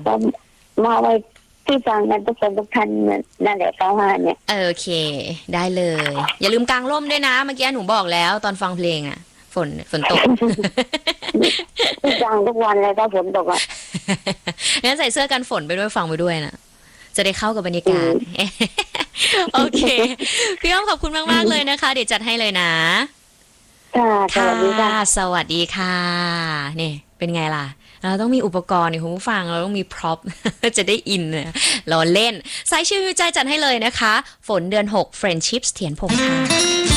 ก็มาไว้ที่ฟังกันทุกท่านนั่นแหละ95เนี่ยโอเคได้เลยอย่าลืมกางร่มด้วยนะเมื่อกี้หนูบอกแล้วตอนฟังเพลงอะฝนตกฟังทุกวันเลยถ้าฝนตกอ่ะงั้นใส่เสื้อกันฝนไปด้วยฟังไปด้วยนะจะได้เข้ากับบรรยากาศโอเคพี่อ้อมขอบคุณมากๆเลยนะคะเดี๋ยวจัดให้เลยนะค่ะสวัสดีค่ะสวัสดีค่ะนี่เป็นไงล่ะเราต้องมีอุปกรณ์นี่คุณผู้ฟังเราต้องมีพร็อพ จะได้อินเนี่ยเราเล่นสายชิวใจจัดให้เลยนะคะฝนเดือน6 Friendships เถียนพงษ์ค่ะ